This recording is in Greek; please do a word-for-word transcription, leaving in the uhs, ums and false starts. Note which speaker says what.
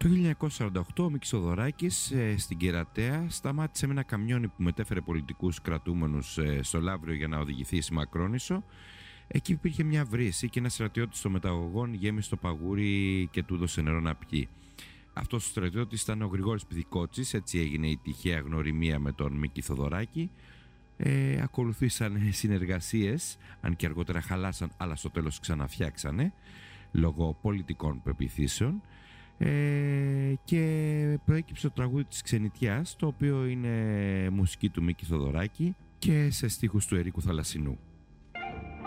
Speaker 1: Το χίλια εννιακόσια σαράντα οκτώ ο Μίκης Θοδωράκης ε, στην Κερατέα σταμάτησε με ένα καμιόνι που μετέφερε πολιτικούς κρατούμενους ε, στο Λαύριο για να οδηγηθεί στη Μακρόνισσο. Εκεί υπήρχε μια βρύση και ένας στρατιώτης των μεταγωγών γέμισε το παγούρι και του έδωσε νερό να πιει. Αυτός ο στρατιώτης ήταν ο Γρηγόρης Πηδικότσης, έτσι έγινε η τυχαία γνωριμία με τον Μίκη Θοδωράκη. Ε, ακολουθήσαν συνεργασίες, αν και αργότερα χαλάσαν, αλλά στο τέλος ξαναφτιάξανε λόγω πολιτικών πεποιθήσεων. Ε, και προέκυψε το τραγούδι της Ξενιτιάς, το οποίο είναι μουσική του Μίκη Θοδωράκη και σε στίχους του Ερίκου Θαλασσινού.